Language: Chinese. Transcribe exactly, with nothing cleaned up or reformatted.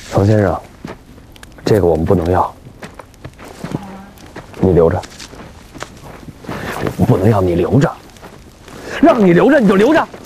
冯先生，这个我们不能要，你留着。我不能要，你留着，让你留着你就留着。